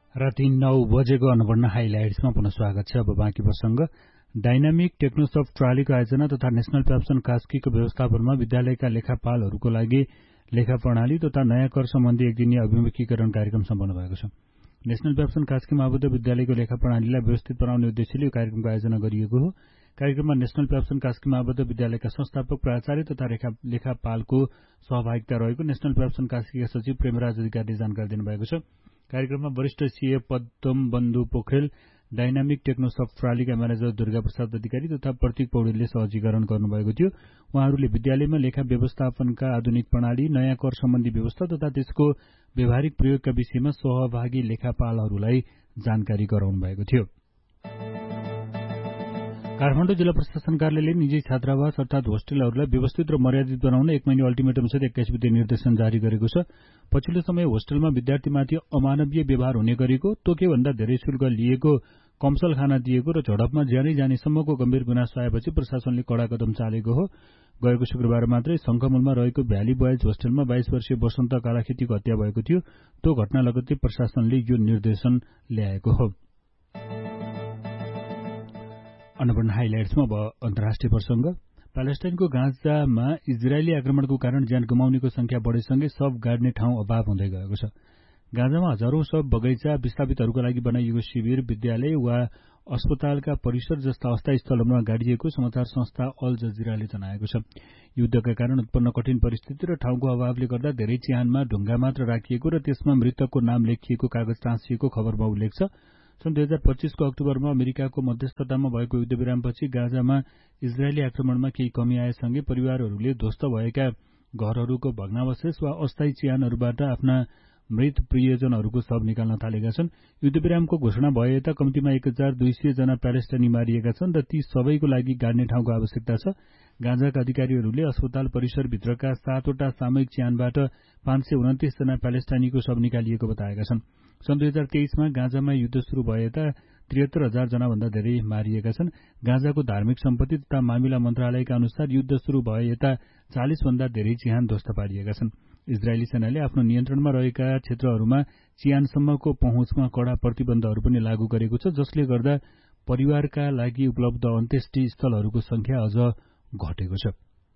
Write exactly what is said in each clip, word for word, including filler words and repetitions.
राति नौ बजेको अन्नपूर्ण हाइलाइट्समा पुनः स्वागत छ। अब बाँकी प्रसंग। डाइनामिक टेक्नोसफ्ट ट्रालीको आयोजना तथा नेशनल पेप्सन कास्कीको व्यवस्थापनमा विद्यालयका लेखापालहरूको लागि लेखा प्रणाली तथा नयाँ कर सम्बन्धी एक दिनीय अभिमुखीकरण कार्यक्रम सम्पन्न भएको छ। नेशनल पेप्सन कास्कीमा आबद्ध विद्यालयको लेखा प्रणालीलाई व्यवस्थित बनाउने उद्देश्यले यो कार्यक्रमको आयोजना गरिएको हो। कार्यक्रममा नेशनल पेप्सन कास्कीमा आबद्ध विद्यालयका संस्थापक, प्राचार्य तथा लेखापालको सहभागिता रहेको नेशनल पेप्सन कास्कीका सचिव प्रेमराज अधिकारीले जानकारी दिनुभएको छ। कार्यक्रममा वरिष्ठ सीए पद्म बन्धु पोखरेल, डाइनामिक टेक्नोसफ्ट ट्रालीका म्यानेजर दुर्गा प्रसाद अधिकारी तथा प्रतीक पौडेलले सहजीकरण गर्नुभएको थियो। उहाँहरूले विद्यालयमा लेखा व्यवस्थापनका आधुनिक प्रणाली, नयाँ कर सम्बन्धी व्यवस्था तथा त्यसको व्यावहारिक प्रयोगका विषयमा सहभागी लेखापालहरूलाई जानकारी गराउनु भएको थियो। काठमाडौँ जिल्ला प्रशासन कार्यालयले निजी छात्रावास अर्थात होस्टेलहरूलाई व्यवस्थित र मर्यादित बनाउन एक महिने अल्टिमेटमसहित एक्काइस बुधे निर्देशन जारी गरेको छ। पछिल्लो समय होस्टेलमा विद्यार्थीमाथि अमानवीय व्यवहार हुने गरेको, तोकेभन्दा धेरै शुल्क लिएको, कमसल खाना दिएको र झडपमा ज्यानै जानेसम्मको गम्भीर गुनासो आएपछि प्रशासनले कड़ा कदम चालेको हो। गएको शुक्रबार मात्रै शंखमूलमा रहेको भ्याली बोयज होस्टेलमा बाइस वर्षीय वसन्त कालाखेतीको हत्या भएको थियो। त्यो घटना लगत्तै प्रशासनले यो निर्देशन ल्याएको हो। अन्नपूर्ण हाइलाइट्समा अब अन्तर्राष्ट्रिय प्रसंग। प्यालेस्टाइनको गाजामा इजरायली आक्रमणको कारण ज्यान गुमाउनेको संख्या बढेसँगै शव गाड्ने ठाउँ अभाव हुँदै गएको छ। गाजामा हजारौं शव बगैँचा, विस्थापितहरूका लागि बनाइएको शिविर, विद्यालय वा अस्पतालका परिसर जस्ता अस्थायी स्थलहरूमा गाडिएको समाचार संस्था अल जजिराले जनाएको छ। युद्धका कारण उत्पन्न कठिन परिस्थिति र ठाउँको अभावले गर्दा धेरै चिहानमा ढुङ्गा मात्र राखिएको र त्यसमा मृतकको नाम लेखिएको कागज टाँसिएको खबरमा उल्लेख छ। सन् दुई हजार पच्चीसको अक्टोबरमा अमेरिकाको मध्यस्थतामा भएको युद्धविरामपछि गाजामा इजरायली आक्रमणमा केही कमी आएसँगै परिवारहरूले ध्वस्त भएका घरहरूको भग्नावशेष वा अस्थायी चिहानहरूबाट आफ्ना मृत प्रियजनहरूको शव निकाल्न थालेका छन्। युद्धविरामको घोषणा भए यता कम्तीमा एक हजार दुई सय जना प्यालेस्टाइनी मारिएका छन् र ती सबैको लागि गाड्ने ठाउँको आवश्यकता छ। गाजाका अधिकारीहरूले अस्पताल परिसरभित्रका सातवटा सामूहिक चिहानबाट पाँच सय उन्तिस जना प्यालेस्टाइनीको शव निकालिएको बताएका छन्। सन् दुई हजार तेइसमा गाजामा युद्ध शुरू भए यता त्रिहत्तर हजार जनाभन्दा धेरै मारिएका छन्। गाजाको धार्मिक सम्पत्ति तथा मामिला मन्त्रालयका अनुसार युद्ध शुरू भए यता चालिस भन्दा धेरै चिहान ध्वस्त पारिएका छन्। इजरायली सेनाले आफ्नो नियन्त्रणमा रहेका क्षेत्रहरूमा चिहानसम्मको पहुँचमा कड़ा प्रतिबन्धहरू पनि लागू गरेको छ, जसले गर्दा परिवारका लागि उपलब्ध अन्त्येष्टि स्थलहरूको संख्या अझ घटेको छ।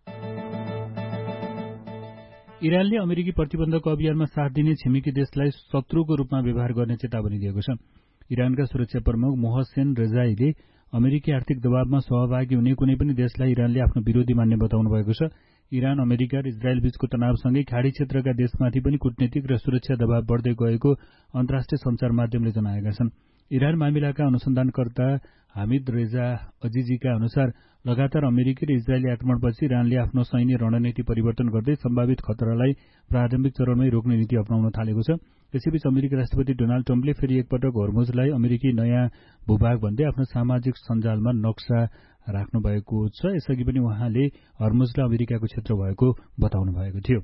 इरानले अमेरिकी प्रतिबन्धको अभियानमा साथ दिने छिमेकी देशलाई शत्रुको रूपमा व्यवहार गर्ने चेतावनी दिएको छ। इरानका सुरक्षा प्रमुख मोहसेन रेजाईले अमेरिकी आर्थिक दबावमा सहभागी हुने कुनै पनि देशलाई इरानले आफ्नो विरोधी मान्ने बताउनु भएको छ। इरान, अमेरिका र इजरायल बीचको तनावसँगै खाडी क्षेत्रका देशमाथि पनि कूटनीतिक र सुरक्षा दबाव बढ्दै गएको अन्तर्राष्ट्रिय सञ्चार माध्यमले जनाएका छन्। इरान मामिलाका अनुसन्धानकर्ता हामिद रेजा अजिजीका अनुसार लगातार अमेरिकी र इजरायली आक्रमणपछि इरानले आफ्नो सैन्य रणनीति परिवर्तन गर्दै सम्भावित खतरालाई प्रारम्भिक चरणमै रोक्ने नीति अपनाउन थालेको छ। यसैबीच अमेरिकी राष्ट्रपति डोनाल्ड ट्रम्पले फेरि एकपटक हर्मुजलाई अमेरिकी नयाँ भूभाग भन्दै आफ्नो सामाजिक सञ्जालमा नक्सा राख्नु भएको छ। यसअघि पनि उहाँले हर्मुजलाई अमेरिकाको क्षेत्र भएको बताउनु भएको थियो।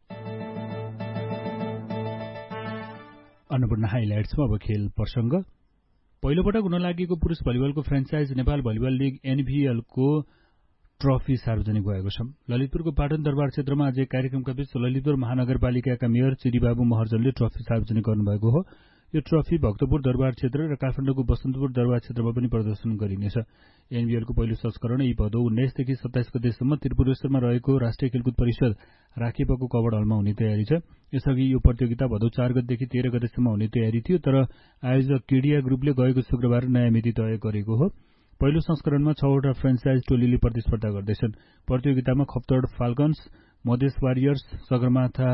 अन्नपूर्ण हाइलाइट्समा अब खेल प्रसंग। पहिलोपटक हुन लागेको पुरुष भलिबलको franchise Nepal volleyball league एनभीएलको trophy सार्वजनिक भएको छ। ललितपुरको पाटन दरबार क्षेत्रमा आज एक कार्यक्रमका बीच ललितपुर महानगरपालिकाका मेयर चिरीबाबु महर्जनले ट्रफी सार्वजनिक गर्नुभएको हो। यो ट्रफी भक्तपुर दरबार क्षेत्र र काठमाडौँको बसन्तपुर दरबार क्षेत्रमा पनि प्रदर्शन गरिनेछ। एनभीएलको पहिलो संस्करण यी भदौ उन्नाइसदेखि सत्ताइस गतेसम्म त्रिपुरेश्वरमा रहेको राष्ट्रिय खेलकुद परिषद राखेपको कवड हलमा हुने तयारी छ। यसअघि यो प्रतियोगिता भदौ चार गतेदेखि तेह्र गतेसम्म हुने तयारी थियो, तर आयोजक केडिया ग्रुपले गएको शुक्रबार नयाँ मिति तय गरेको हो। पहिलो संस्करणमा छवटा फ्रेन्चाइज टोलीले प्रतिस्पर्धा गर्दैछन्। प्रतियोगितामा Khaptad falcons, Madhes warriors, Sagarmatha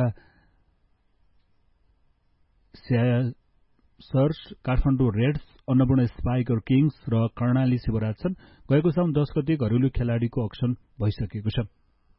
sirs, Kathmandu Reds, Annapurna spiker Kings र कर्णाली शिवराज छन्। गएको साउन दस गते घरेलु खेलाड़ीको अक्सन भइसकेको छ।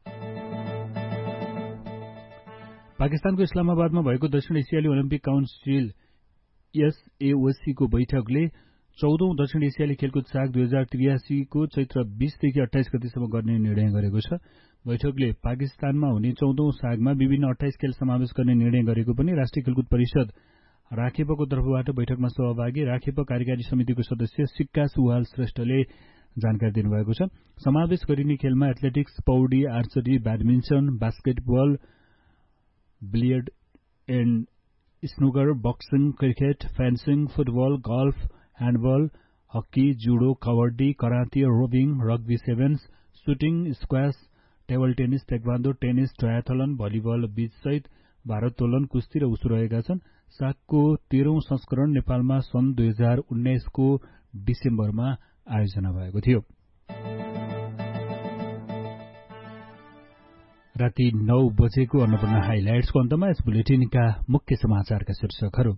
पाकिस्तानको इस्लामाबादमा भएको दक्षिण एसियाली ओलम्पिक काउन्सिल एसएओसीको बैठकले चौधौं दक्षिण एसियाली खेलकुद साग दुई हजार त्रियासीको चैत्र बीसदेखि अठाइस गतिसम्म गर्ने निर्णय गरेको छ। बैठकले पाकिस्तानमा हुने चौधौं सागमा विभिन्न अठाइस खेल समावेश गर्ने निर्णय गरेको पनि राष्ट्रिय खेलकुद परिषद राखेपको तर्फबाट बैठकमा सहभागी राखेप कार्यकारी समितिको सदस्य सिक्का सुहाल श्रेष्ठले जानकारी दिनुभएको छ। समावेश गरिने खेलमा एथलेटिक्स, पौडी, archery, badminton, basketball, billiard and snooker, boxing, cricket, fencing, football, golf, handball, hockey, judo, kabaddi, karate, रोबिङ, rugby sevens, shooting, squash, table tennis, taekwondo, tennis, triathlon, volleyball, बीचसहित भारोत्तोलन, कुस्ती र उसु रहेका छन्। सागको तेह्रौं संस्करण नेपालमा सन् दुई हजार उन्नाइसको डिसेम्बरमा आयोजना भएको थियो। राति नौ बजेको अन्नपूर्ण हाइलाइट्सको अन्तमा यस बुलेटिनका मुख्य समाचारका शीर्षकहरू।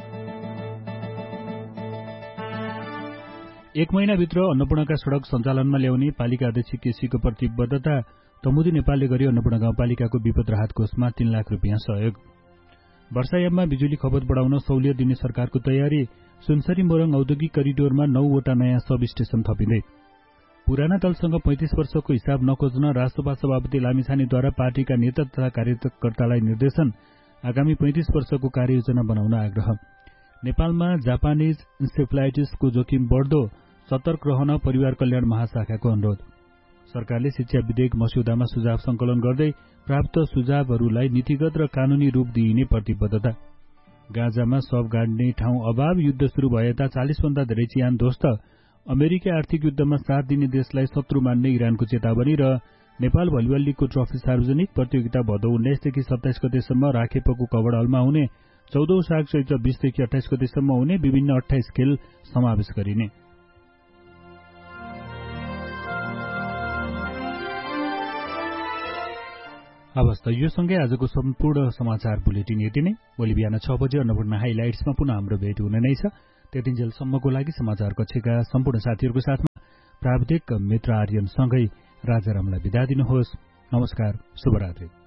एक महिनाभित्र अन्नपूर्णका सड़क सञ्चालनमा ल्याउने पालिका अध्यक्ष केसीको प्रतिबद्धता। तमुदी नेपालले गरी अन्नपूर्ण गाउँपालिकाको विपद राहत कोषमा तीन लाख रुपियाँ सहयोग। वर्षायाममा बिजुली खपत बढाउन सहुलियत दिने सरकारको तयारी। सुनसरी मोरङ औद्योगिक करिडोरमा नौवटा नयाँ सब स्टेशन थपिँदै। पुराना दलसँग पैंतिस वर्षको हिसाब नखोज्न राष्ट्रपा सभापति लामिछानेद्वारा पार्टीका नेता तथा कार्यकर्तालाई निर्देशन। आगामी पैंतिस वर्षको कार्ययोजना बनाउन आग्रह। नेपालमा जापानिज इन्सेफ्लाइटिसको जोखिम बढ्दो, सतर्क रहन परिवार कल्याण महाशाखाको अनुरोध। सरकारले शिक्षा विधेयक मस्यौदामा सुझाव संकलन गर्दै प्राप्त सुझावहरूलाई नीतिगत र कानूनी रूप दिइने प्रतिबद्धता। गाजामा शव गाड्ने ठाउँ अभाव, युद्ध शुरू भएता चालिस भन्दा धेरै चिहान ध्वस्त। अमेरिकी आर्थिक युद्धमा साथ दिने देशलाई शत्रु मान्ने इरानको चेतावनी र नेपाल भलिबल लीगको ट्रफी सार्वजनिक। प्रतियोगिता भदौ उन्नाइसदेखि सत्ताइस गतेसम्म राखेपको कवड हलमा हुने। चौधौं साग चैत्र बीसदेखि अठाइस गतेसम्म हुने। विभिन्न अठाइस खेल समावेश गरिने। हवस् त यो सँगै आजको सम्पूर्ण समाचार बुलेटिन यति नै। भोलि बिहान छ बजे अन्नपूर्ण हाइलाइट्समा पुनः हाम्रो भेट हुने नै छ। त्यतिन्जेलसम्मको लागि समाचार कक्षका सम्पूर्ण साथीहरूको साथमा प्राविधिक मित्र आर्यनसँगै राजारामलाई बिदा दिनुहोस्। नमस्कार, शुभरात्रि।